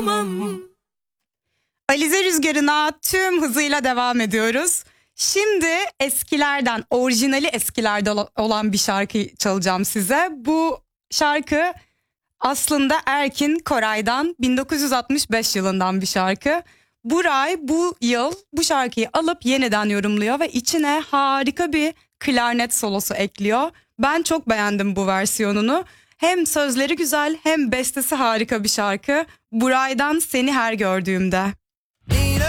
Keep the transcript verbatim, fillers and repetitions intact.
Alize Rüzgarı'na tüm hızıyla devam ediyoruz. Şimdi eskilerden, orijinali eskilerde olan bir şarkı çalacağım size. Bu şarkı aslında Erkin Koray'dan bin dokuz yüz altmış beş yılından bir şarkı. Buray bu yıl bu şarkıyı alıp yeniden yorumluyor ve içine harika bir klarnet solosu ekliyor. Ben çok beğendim bu versiyonunu. Hem sözleri güzel hem bestesi harika bir şarkı. Buray'dan Seni Her Gördüğümde.